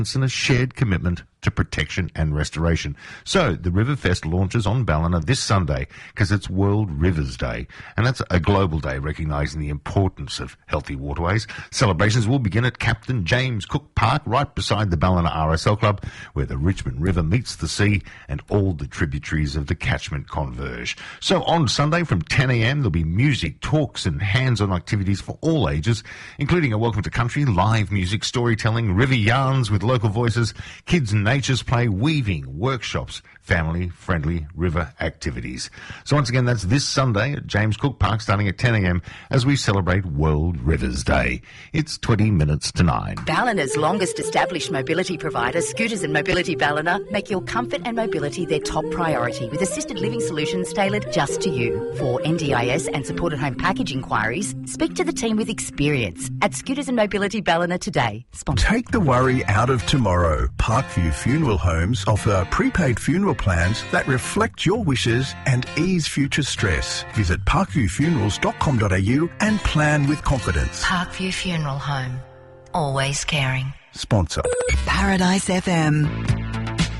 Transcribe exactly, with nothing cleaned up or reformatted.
and a shared commitment to protection and restoration. So the Riverfest launches on Ballina this Sunday because it's World Rivers Day, and that's a global day recognising the importance of healthy waterways. Celebrations will begin at Captain James Cook Park, right beside the Ballina R S L Club, where the Richmond River meets the sea and all the tributaries of the catchment converge. So on Sunday from ten a m there'll be music, talks and hands-on activities for all ages, including a welcome to country, live music, storytelling, river yarns with local voices, kids and nature's play, weaving, workshops, family-friendly river activities. So once again, that's this Sunday at James Cook Park starting at ten a m as we celebrate World Rivers Day. It's twenty minutes to nine. Ballina's longest established mobility provider, Scooters and Mobility Ballina, make your comfort and mobility their top priority with assisted living solutions tailored just to you. For N D I S and supported home package inquiries, speak to the team with experience at Scooters and Mobility Ballina today. Sponsor. Take the worry out of tomorrow. Parkview Funeral Homes offer prepaid funeral plans that reflect your wishes and ease future stress. Visit parkview funerals dot com dot a u and plan with confidence. Parkview Funeral Home. Always caring. Sponsor. Paradise F M.